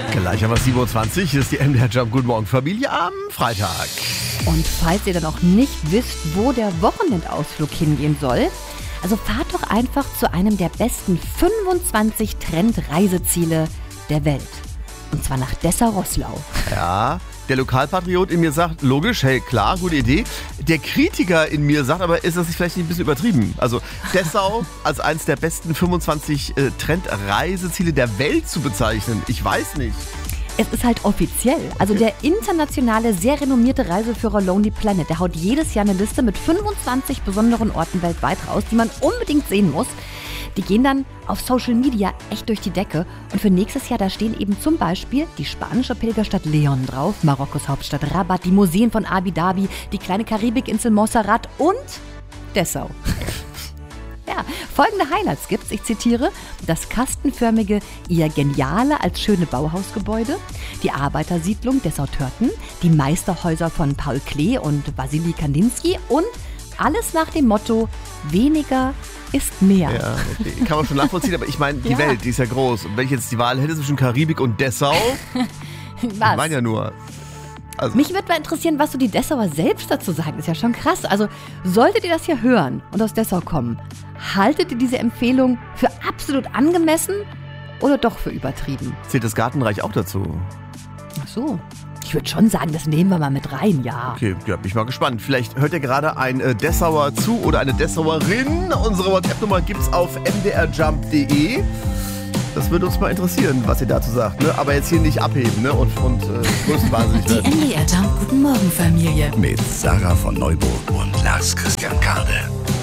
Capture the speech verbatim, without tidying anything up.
Gleich haben wir sieben Uhr zwanzig, hier ist die M D R Jump. Guten Morgen Familie am Freitag. Und falls ihr dann auch nicht wisst, wo der Wochenendausflug hingehen soll, also fahrt doch einfach zu einem der besten fünfundzwanzig Trend-Reiseziele der Welt. Und zwar nach Dessau-Roßlau. Ja, der Lokalpatriot in mir sagt, logisch, hey, klar, gute Idee. Der Kritiker in mir sagt aber, ist das nicht vielleicht ein bisschen übertrieben? Also Dessau als eines der besten fünfundzwanzig äh, Trend-Reiseziele der Welt zu bezeichnen, ich weiß nicht. Es ist halt offiziell. Also der internationale, sehr renommierte Reiseführer Lonely Planet, der haut jedes Jahr eine Liste mit fünfundzwanzig besonderen Orten weltweit raus, die man unbedingt sehen muss. Die gehen dann auf Social Media echt durch die Decke. Und für nächstes Jahr, da stehen eben zum Beispiel die spanische Pilgerstadt Leon drauf, Marokkos Hauptstadt Rabat, die Museen von Abu Dhabi, die kleine Karibikinsel Montserrat und Dessau. Ja, folgende Highlights gibt's, ich zitiere: das kastenförmige Ihr Geniale als schöne Bauhausgebäude, die Arbeitersiedlung Dessau-Törten, die Meisterhäuser von Paul Klee und Wassily Kandinsky und alles nach dem Motto: weniger ist mehr. Ja, okay. Kann man schon nachvollziehen, aber ich meine, die Ja. Welt, die ist ja groß. Und wenn ich jetzt die Wahl hätte zwischen Karibik und Dessau, ich Was? meine ja nur... Also, Mich würde mal interessieren, was so die Dessauer selbst dazu sagen. Ist ja schon krass. Also solltet ihr das hier hören und aus Dessau kommen, haltet ihr diese Empfehlung für absolut angemessen oder doch für übertrieben? zählt das Gartenreich auch dazu? Ach so. Ich würde schon sagen, das nehmen wir mal mit rein, ja. Okay, ja, bin ich mal gespannt. Vielleicht hört ihr gerade ein äh, Dessauer zu oder eine Dessauerin. Unsere WhatsApp-Nummer gibt's auf m d r jump punkt d e. Das würde uns mal interessieren, was ihr dazu sagt. Ne? Aber jetzt hier nicht abheben, ne? und, und äh, größtwahnsinnig Die werden. M D R Jump Guten Morgen Familie. Mit Sarah von Neuburg und Lars Christian Kade.